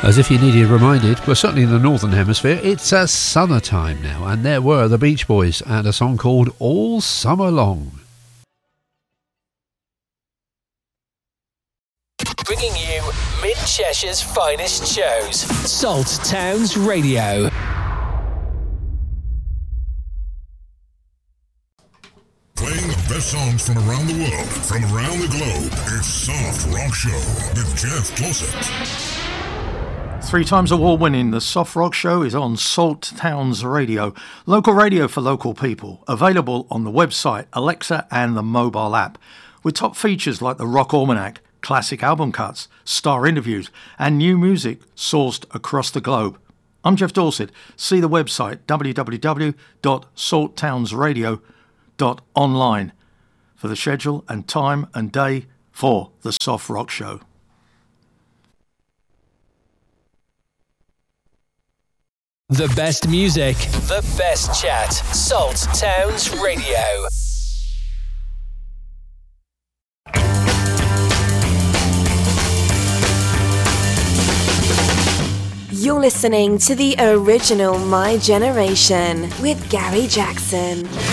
As if you needed reminded, well, certainly in the Northern Hemisphere, it's a summertime now, and there were the Beach Boys and a song called All Summer Long. Bringing you Mid-Cheshire's finest shows. Salt Towns Radio. Playing the best songs from around the world, from around the globe. It's Soft Rock Show with Jeff Closet. 3 times award-winning, the Soft Rock Show is on Salt Towns Radio. Local radio for local people. Available on the website, Alexa and the mobile app. With top features like the Rock Almanac, classic album cuts, star interviews and new music sourced across the globe. I'm Jeff Dorset. See the website www.salttownsradio.online for the schedule and time and day for the Soft Rock Show. The best music, the best chat. Salt Towns Radio. You're listening to the original My Generation with Gary Jackson.